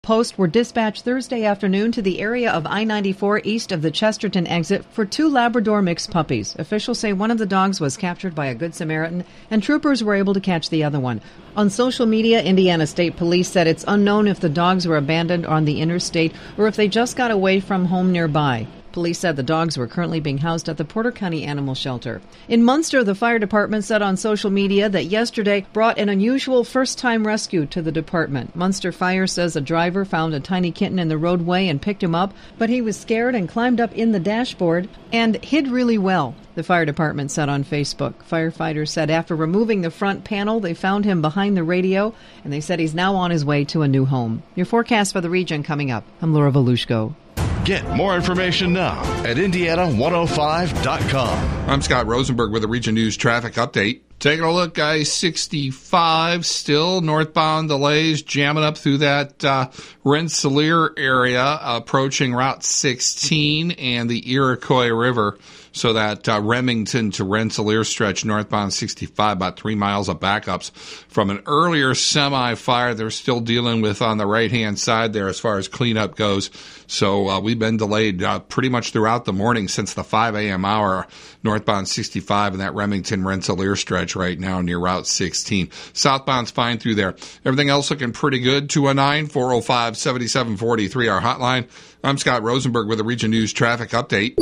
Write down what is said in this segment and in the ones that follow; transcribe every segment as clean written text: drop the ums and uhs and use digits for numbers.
Post were dispatched Thursday afternoon to the area of I-94 east of the Chesterton exit for 2 Labrador mixed puppies. Officials say one of the dogs was captured by a Good Samaritan, and troopers were able to catch the other one. On social media, Indiana State Police said it's unknown if the dogs were abandoned on the interstate or if they just got away from home nearby. Police said the dogs were currently being housed at the Porter County Animal Shelter. In Munster, the fire department said on social media that yesterday brought an unusual first-time rescue to the department. Munster Fire says a driver found a tiny kitten in the roadway and picked him up, but he was scared and climbed up in the dashboard and hid really well, the fire department said on Facebook. Firefighters said after removing the front panel, they found him behind the radio, and they said he's now on his way to a new home. Your forecast for the region coming up. I'm Laura Volushko. Get more information now at Indiana105.com. I'm Scott Rosenberg with the Region News Traffic Update. Taking a look, I-65, still northbound delays, jamming up through that Rensselaer area, approaching Route 16 and the Iroquois River. So that Remington to Rensselaer stretch, northbound 65, about 3 miles of backups from an earlier semi-fire they're still dealing with on the right-hand side there as far as cleanup goes. So we've been delayed pretty much throughout the morning since the 5 a.m. hour, northbound 65 and that Remington-Rensselaer stretch right now near Route 16. Southbound's fine through there. Everything else looking pretty good. 219-405-7743, our hotline. I'm Scott Rosenberg with the Region News Traffic Update.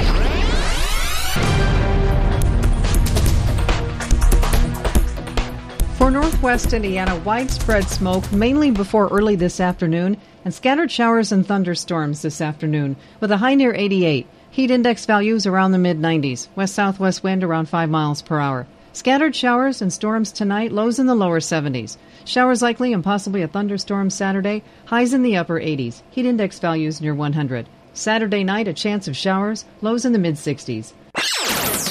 For northwest Indiana, widespread smoke, mainly before early this afternoon, and scattered showers and thunderstorms this afternoon, with a high near 88. Heat index values around the mid-90s. West-southwest wind around 5 miles per hour. Scattered showers and storms tonight, lows in the lower 70s. Showers likely and possibly a thunderstorm Saturday, highs in the upper 80s. Heat index values near 100. Saturday night, a chance of showers, lows in the mid-60s.